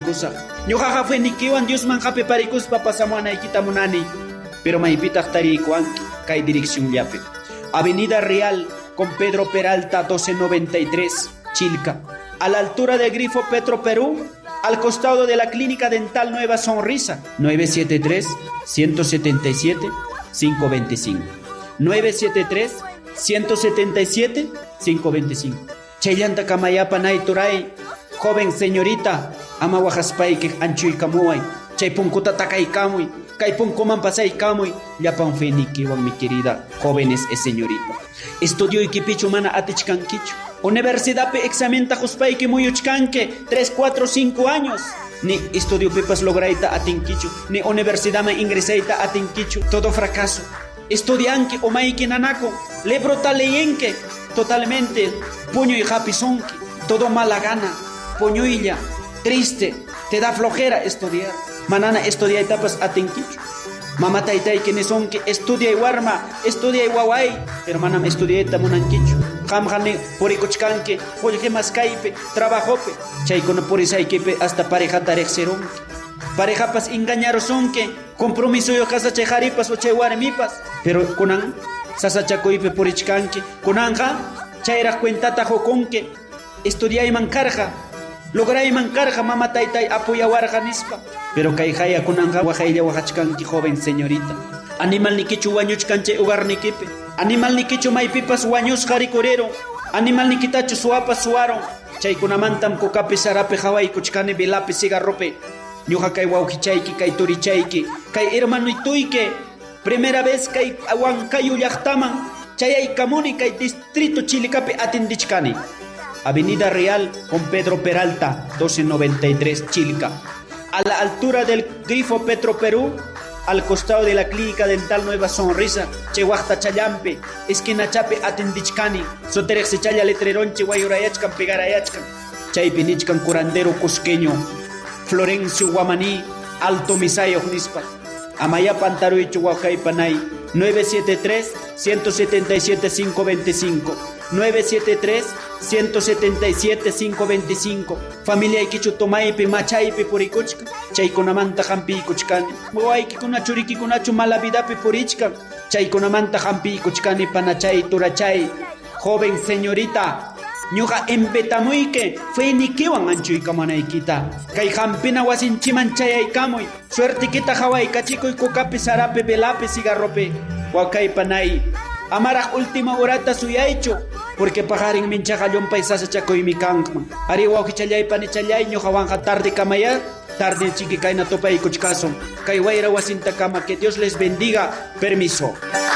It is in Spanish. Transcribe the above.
parikusa. Ñuqaqa fue nikiwan Diosman hape parikuspa pasamuanaykita munani. Pero maypitaq tarikuanki kay dirección llape. Avenida Real con Pedro Peralta 1293, Chilca. A la altura del Grifo Petro Perú, al costado de la Clínica Dental Nueva Sonrisa. 973-177-525. 973-177-525. Chayllanta kamayapa naituray, joven señorita, ama wajaspayki anchuy kamuay. Chay punkuta takaykamuy, kay punkuman pasaykamuy. Llapan fenikiwan mi querida jóvenes y señorita. Estudio ikipichu mana atichkankichu. Universidad pe examenta juspayki muyuchkanke 3, 4, 5 años. Ni estudio pepas lograita atinkichu, ni universidad me ingresaita atinkichu. Todo fracaso. Estudianki o maiki nanako, lebrota leyenke, totalmente puño y japizonki, todo mala gana, puñuilla, triste, te da flojera estudiar. Manana estudia etapas atinkichu. Mamá taitai que nesonki estudia y warma, estudia y wawai, hermana me estudia eta monankichu. Hamjane porikochkanke, joye maskaipe, trabajope, chaykona porisaikipe hasta pareja tarekseronki. Parejapas engañarosonke, compromiso yo casa chejaripas o chewarmipas, pero kunan sasachakoipe porichkanke, kunanja chayra cuentata jokonke, estudia y mancarja, logra y mancarja mama taitai apoya warja nispa, pero kaijaya kunanja wajaya wajachkanki joven señorita. Animal nikichu wañuchkanche hogar nikipe, animal nikichu maipipas wañus jaricorero, animal nikitachu suapas suaron, chay kunamantam kokape sarape hawai kuchkane velape cigarrope. Ñuqa kay wawqichayki kay turichayki kay hermanituyki primera vez kay Huancayo llaqtaman chayaykamuni kay distrito Chilicapi atindichkani. Avenida Real con Pedro Peralta 1293, Chilca. A la altura del Grifo Petro Perú, al costado de la Clínica Dental Nueva Sonrisa, Chehuachta Challampe, esquina Chape atindichkani. Soterek se chaya letrerón Chehuayurayachkan pegarayachkan. Chaypinichkan curandero cusqueño Florencio Guamaní, Alto Misayo Nispa. Amaya Pantaruy Chihuahua 973-177-525. 973-177-525. Familia Iquichu Tomaipe, Machaipe, Puricuchka. Chayconamanta Jampi Cuchcani. Boaiki Kunachuriki Kunachu Malavidape Purichka. Chayconamanta Jampi Cuchcani Panachay Turachay. Joven señorita. Ñuqa empetamuike fue nikiwan anchuyka manaykita kay hampina wasinchiman chayaykamuy suertikita haway kachikuy kukapi sarape velape cigarrope wakay panay amaraq última horata suyaychu porque pajarin minchaqa llumpay sasachakuymi kanman ari wawqichallaypani challay ñuqawanqa tarde kamaya tarde chiqui kayna topay kuchkason kay wayra wasinta kama que Dios les bendiga permiso.